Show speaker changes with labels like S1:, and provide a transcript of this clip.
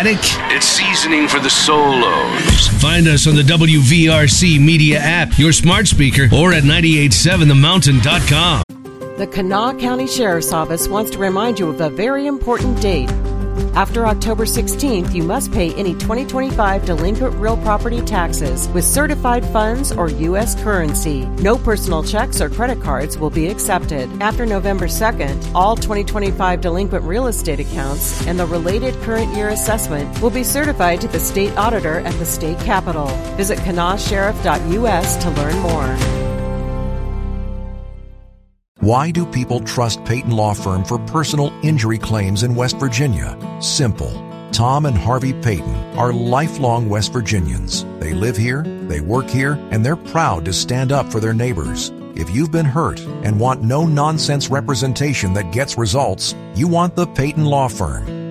S1: Static?
S2: It's seasoning for the solos.
S1: Find us on the WVRC Media app, your smart speaker, or at 987themountain.com.
S3: The Kanawha County Sheriff's Office wants to remind you of a very important date. After October 16th, you must pay any 2025 delinquent real property taxes with certified funds or U.S. currency. No personal checks or credit cards will be accepted. After November 2nd, all 2025 delinquent real estate accounts and the related current year assessment will be certified to the state auditor at the state capitol. Visit kanawhasheriff.us to learn more.
S4: Why do people trust Peyton Law Firm for personal injury claims in West Virginia? Simple. Tom and Harvey Peyton are lifelong West Virginians. They live here, they work here, and they're proud to stand up for their neighbors. If you've been hurt and want no-nonsense representation that gets results, you want the Peyton Law Firm.